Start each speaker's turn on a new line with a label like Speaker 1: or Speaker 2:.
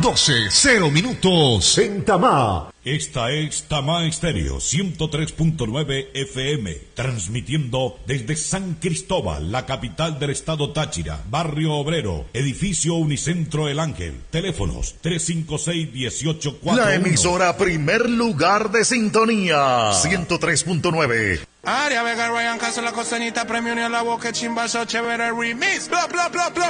Speaker 1: 12, 0 minutos en Tamá.
Speaker 2: Esta es Tamá Estéreo 103.9 FM, transmitiendo desde San Cristóbal, la capital del estado Táchira, barrio Obrero, edificio Unicentro El Ángel. Teléfonos 356-1841.
Speaker 3: La emisora primer lugar de sintonía, 103.9.
Speaker 4: Aria Vega, Ryan Castro, la costanita, premio ni a la boca, chimbazo, chévere remix, bla, bla, bla, bla.